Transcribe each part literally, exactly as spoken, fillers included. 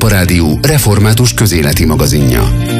Európa Rádió református közéleti magazinja.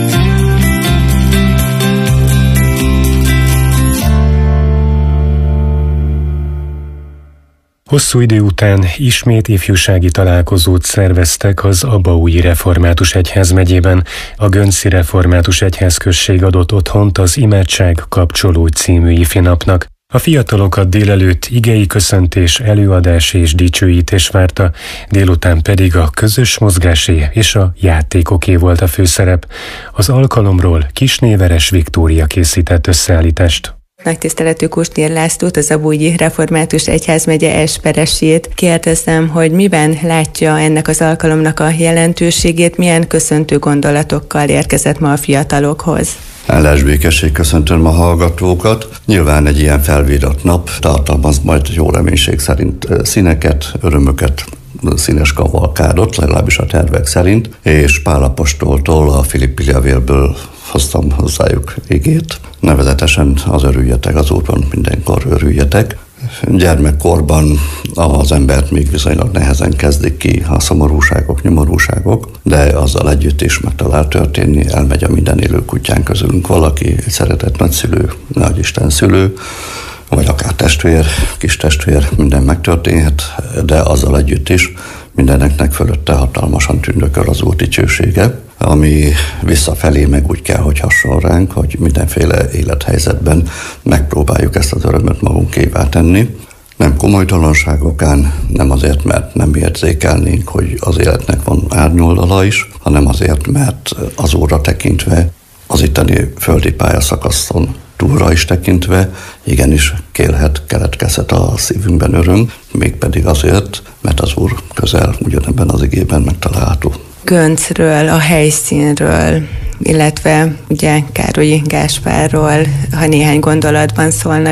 Hosszú idő után ismét ifjúsági találkozót szerveztek az Abaúji Református Egyházmegyében. A Gönci Református Egyházközség adott otthont az Imádság kapcsolódj című ifinapnak. A fiatalokat délelőtt igei köszöntés, előadás és dicsőítés várta, délután pedig a közös mozgásé és a játékoké volt a főszerep. Az alkalomról Kisnéveres Viktória készített összeállítást. Nagy tiszteletű Kustér Lászlót, az Abaúji Református Egyházmegye esperesét kérdezem, hogy miben látja ennek az alkalomnak a jelentőségét, milyen köszöntő gondolatokkal érkezett ma a fiatalokhoz. Állás békesség, köszöntöm a hallgatókat. Nyilván egy ilyen felvírat nap tartalmaz majd jó reménység szerint színeket, örömöket, színes kavalkádot, legalábbis a tervek szerint, és Pál apostoltól, a Filippi levélből hoztam hozzájuk igét. Nevezetesen az örüljetek, az Úrban mindenkor örüljetek. Gyermekkorban az embert még viszonylag nehezen kezdik ki a szomorúságok, nyomorúságok, de azzal együtt is megtalál történni, elmegy a minden élő kutyán közülünk valaki, egy szeretett nagyszülő, nagyisten szülő, vagy akár testvér, kis testvér, minden megtörténhet, de azzal együtt is mindeneknek fölötte hatalmasan tündököl az Úr dicsősége, ami visszafelé meg úgy kell, hogy hasonl ránk, hogy mindenféle élethelyzetben megpróbáljuk ezt az örömöt magunkévá tenni. Nem komolytalanságokán, nem azért, mert nem érzékelnénk, hogy az életnek van árnyoldala is, hanem azért, mert az Úrra tekintve, az itteni földi pályaszakaszon túlra is tekintve, igenis kélhet, keletkezhet a szívünkben öröm, mégpedig azért, mert az Úr közel ugyanebben az igében megtalálható. Göncről, a helyszínről, illetve ugye Károlyi Gáspárról, ha néhány gondolatban szólna.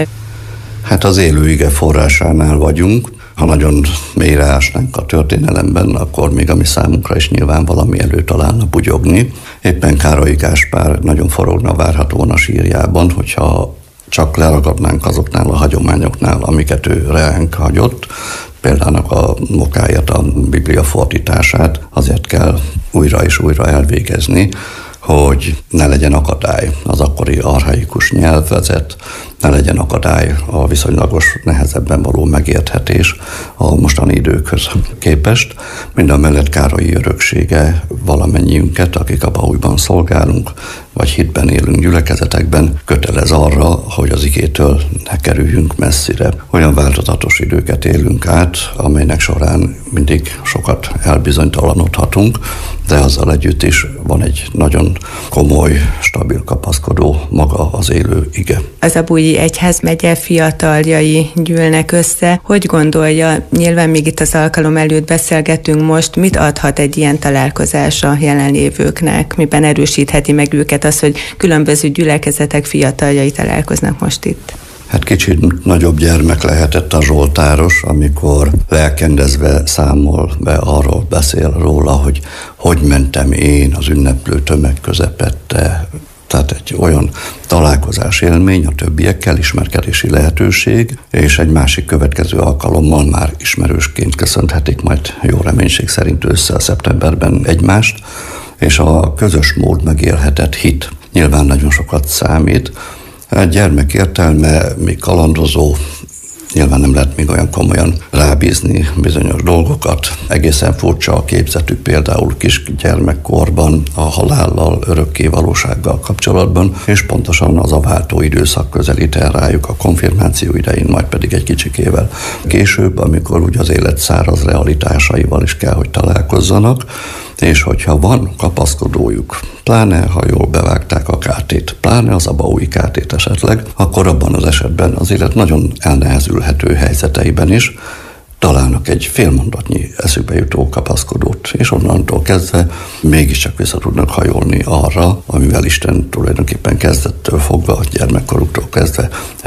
Hát az élő ige forrásánál vagyunk. Ha nagyon mélyre ásnánk a történelemben, akkor még a mi számunkra is nyilván valami elő találna bugyogni. Éppen Károlyi Gáspár nagyon forogna várhatóan a sírjában, hogyha csak leragadnánk azoknál a hagyományoknál, amiket ő reánk hagyott. Például a mokáját, a Biblia fordítását azért kell újra és újra elvégezni, hogy ne legyen akadály az akkori archaikus nyelvezet, ne legyen akadály a viszonylagos nehezebben való megérthetés a mostani időkhöz képest. Mindamellett Károlyi öröksége valamennyiünket, akik Abaújban szolgálunk, vagy hitben élünk gyülekezetekben, kötelez arra, hogy az igétől ne kerüljünk messzire. Olyan változatos időket élünk át, amelynek során mindig sokat elbizonytalanodhatunk, de azzal együtt is van egy nagyon komoly, stabil kapaszkodó maga az élő ige. Az Abaúji Egyházmegye fiataljai gyűlnek össze. Hogy gondolja, nyilván még itt az alkalom előtt beszélgetünk most, mit adhat egy ilyen találkozás a jelenlévőknek? Miben erősítheti meg őket az, hogy különböző gyülekezetek fiataljai találkoznak most itt? Hát kicsit nagyobb gyermek lehetett a zsoltáros, amikor lelkendezve számol be, arról beszél róla, hogy hogy mentem én az ünneplő tömeg közepette. Tehát egy olyan találkozás élmény a többiekkel, ismerkedési lehetőség, és egy másik következő alkalommal már ismerősként köszönhetik majd jó reménység szerint össze a szeptemberben egymást, és a közös mód megélhetett hit nyilván nagyon sokat számít. A gyermek értelme, még kalandozó, nyilván nem lehet még olyan komolyan rábízni bizonyos dolgokat. Egészen furcsa a képzetük például kisgyermekkorban a halállal, örökké valósággal kapcsolatban, és pontosan az a váltó időszak közelít el rájuk a konfirmáció idején, majd pedig egy kicsikével később, amikor ugye az élet száraz realitásaival is kell, hogy találkozzanak, és hogyha van kapaszkodójuk, pláne ha jól bevágták a kártét, pláne az abaúji kártét esetleg, akkor abban az esetben az élet nagyon elnehezülhető helyzeteiben is találnak egy félmondatnyi eszükbe jutó kapaszkodót, és onnantól kezdve mégiscsak vissza tudnak hajolni arra, amivel Isten tulajdonképpen kezdettől fogva, gyermekkoruktól kezdve